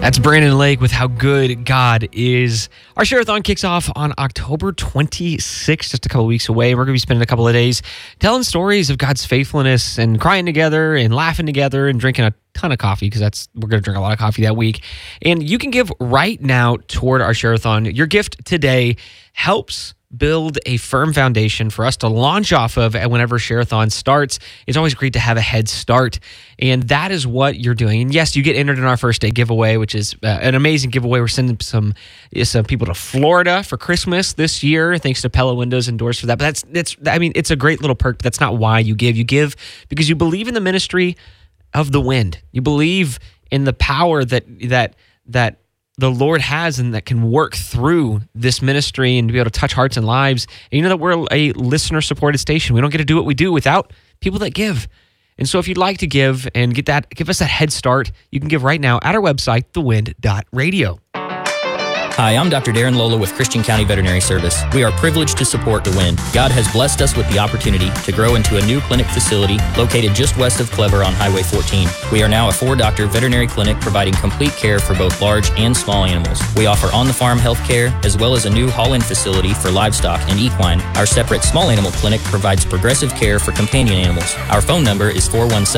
That's Brandon Lake with How Good God Is. Our Share-a-thon kicks off on October 26th, just a couple weeks away. We're going to be spending a couple of days telling stories of God's faithfulness and crying together and laughing together and drinking a ton of coffee, because we're going to drink a lot of coffee that week. And you can give right now toward our Share-a-thon. Your gift today helps build a firm foundation for us to launch off of whenever Share-a-thon starts. It's always great to have a head start, and that is what you're doing. And yes, you get entered in our first day giveaway, which is an amazing giveaway. We're sending some people to Florida for Christmas this year, thanks to Pella Windows and Doors for that. But it's a great little perk, but that's not why you give. You give because you believe in the ministry of the Wind. You believe in the power that the Lord has and that can work through this ministry and to be able to touch hearts and lives. And you know that we're a listener-supported station. We don't get to do what we do without people that give. And so if you'd like to give and give us that head start, you can give right now at our website, thewind.radio. Hi, I'm Dr. Darren Lola with Christian County Veterinary Service. We are privileged to support The Wind. God has blessed us with the opportunity to grow into a new clinic facility located just west of Clever on Highway 14. We are now a 4-doctor veterinary clinic providing complete care for both large and small animals. We offer on-the-farm health care as well as a new haul-in facility for livestock and equine. Our separate small animal clinic provides progressive care for companion animals. Our phone number is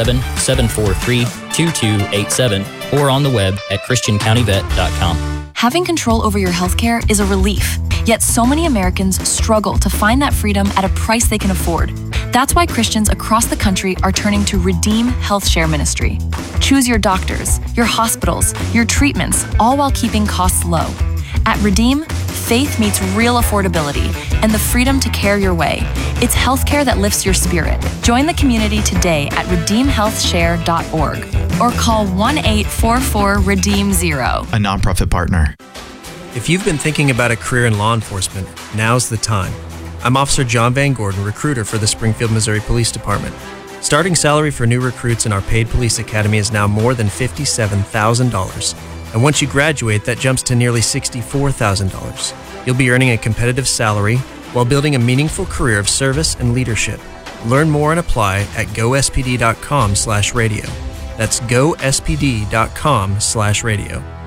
417-743-2287 or on the web at christiancountyvet.com. Having control over your healthcare is a relief, yet so many Americans struggle to find that freedom at a price they can afford. That's why Christians across the country are turning to Redeem Health Share Ministry. Choose your doctors, your hospitals, your treatments, all while keeping costs low. At Redeem, faith meets real affordability and the freedom to care your way. It's healthcare that lifts your spirit. Join the community today at redeemhealthshare.org or call 1-844-REDEEM-0. A nonprofit partner. If you've been thinking about a career in law enforcement, now's the time. I'm Officer John Van Gordon, recruiter for the Springfield, Missouri Police Department. Starting salary for new recruits in our paid police academy is now more than $57,000. And once you graduate, that jumps to nearly $64,000. You'll be earning a competitive salary while building a meaningful career of service and leadership. Learn more and apply at gospd.com/radio. That's gospd.com/radio.